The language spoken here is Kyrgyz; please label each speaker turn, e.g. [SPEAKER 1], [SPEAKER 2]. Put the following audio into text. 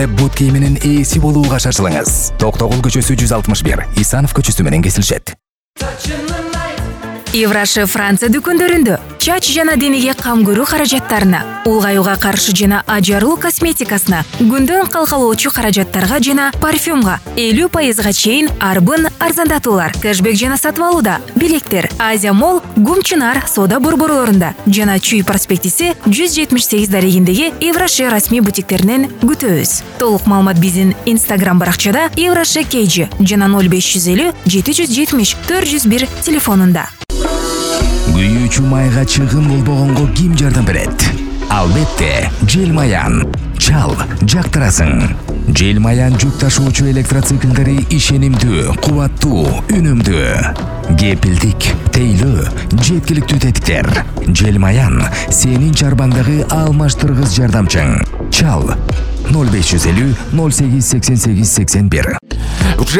[SPEAKER 1] Бут кийиминин ээси болууга шашылыңыз. Токтогул көчөсү 161, Исанов көчөсү менен кесилишет.
[SPEAKER 2] Евраши Франция дүкөндөрүндө чач жана денеге кам көрүү каражаттарына, улгаюуга каршы жана ажарылуу косметикасына, күндөн калкалоочу каражаттарга жана парфюмга 50% чейин арбын арзандатуулар, кэшбек жана сатып алууда, билеттер Азия Молл, Гумчунар соода борборлорунда жана Чүй проспектиси 178 дарегиндеги Евраши расмий бутиктеринен күтөбүз. Толук маалымат биздин Instagram баракчада Евраши KG жана 0550 770 401 телефонунда.
[SPEAKER 1] Күйүүчү майга чыгым болбогонго ким жардам берет? Албетте, Желмаян. Чал, жактырасың. Желмаян жүк ташуучу электроциклдери ишенимдүү, кубаттуу, үнөмдүү. Кепилдик, тейлөө, жеткиликтүү тетиктер. Желмаян сенин чарбаңдагы алмаштыргыс жардамчың. Чал 0550 08 88 81.